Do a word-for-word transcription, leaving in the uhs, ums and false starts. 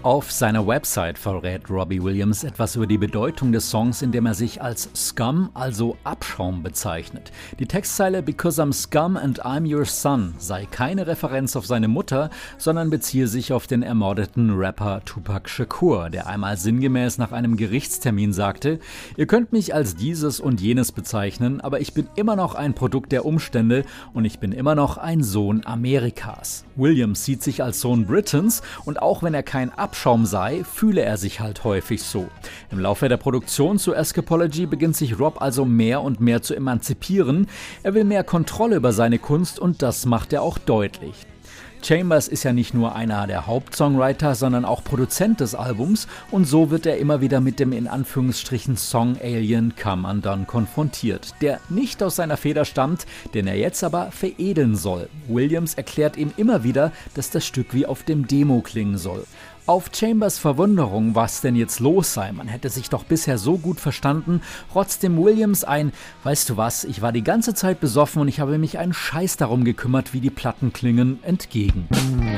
Auf seiner Website verrät Robbie Williams etwas über die Bedeutung des Songs, indem er sich als Scum, also Abschaum, bezeichnet. Die Textzeile "Because I'm scum and I'm your son" sei keine Referenz auf seine Mutter, sondern beziehe sich auf den ermordeten Rapper Tupac Shakur, der einmal sinngemäß nach einem Gerichtstermin sagte: "Ihr könnt mich als dieses und jenes bezeichnen, aber ich bin immer noch ein Produkt der Umstände und ich bin immer noch ein Sohn Amerikas." Williams sieht sich als Sohn Britens und auch wenn er kein Abschaum sei, fühle er sich halt häufig so. Im Laufe der Produktion zu Escapology beginnt sich Rob also mehr und mehr zu emanzipieren. Er will mehr Kontrolle über seine Kunst und das macht er auch deutlich. Chambers ist ja nicht nur einer der Hauptsongwriter, sondern auch Produzent des Albums und so wird er immer wieder mit dem in Anführungsstrichen Song Alien Come Undone konfrontiert, der nicht aus seiner Feder stammt, den er jetzt aber veredeln soll. Williams erklärt ihm immer wieder, dass das Stück wie auf dem Demo klingen soll. Auf Chambers Verwunderung, was denn jetzt los sei, man hätte sich doch bisher so gut verstanden, rotzt dem Williams ein: "Weißt du was, ich war die ganze Zeit besoffen und ich habe mich einen Scheiß darum gekümmert, wie die Platten klingen", entgegen.